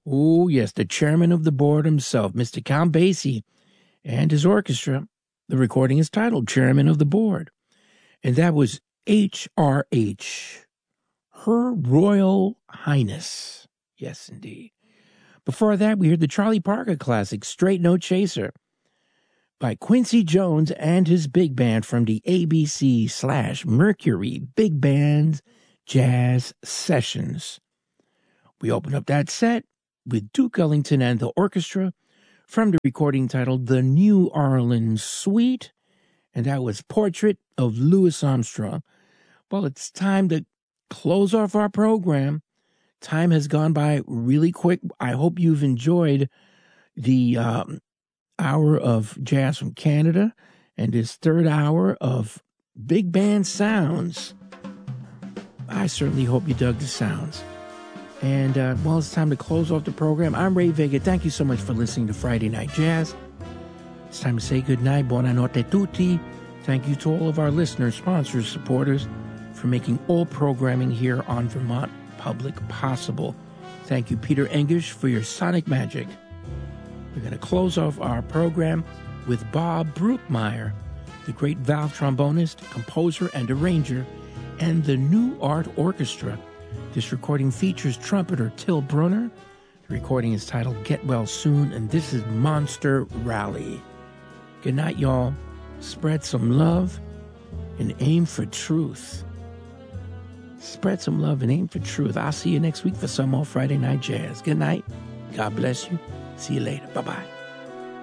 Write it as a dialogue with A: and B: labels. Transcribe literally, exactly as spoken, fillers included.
A: Oh, yes, the chairman of the board himself, Mister Count Basie, and his orchestra. The recording is titled Chairman of the Board. And that was H R H, Her Royal Highness. Yes, indeed. Before that, we heard the Charlie Parker classic, Straight No Chaser, by Quincy Jones and his big band from the A B C slash Mercury Big Band Jazz Sessions. We opened up that set with Duke Ellington and the orchestra from the recording titled The New Orleans Suite, and that was Portrait of Louis Armstrong. Well, it's time to close off our program. Time has gone by really quick. I hope you've enjoyed the um, hour of jazz from Canada and this third hour of big band sounds. I certainly hope you dug the sounds. And, uh, well, it's time to close off the program. I'm Ray Vega. Thank you so much for listening to Friday Night Jazz. It's time to say goodnight. Buonanotte tutti. Thank you to all of our listeners, sponsors, supporters for making all programming here on Vermont Public possible. Thank you, Peter Engish, for your sonic magic. We're going to close off our program with Bob Brookmeyer, the great valve trombonist, composer, and arranger, and the New Art Orchestra. This recording features trumpeter Till Brunner. The recording is titled Get Well Soon, and this is Monster Rally. Good night, y'all. Spread some love and aim for truth. Spread some love and aim for truth. I'll see you next week for some more Friday Night Jazz. Good night. God bless you. See you later. Bye-bye.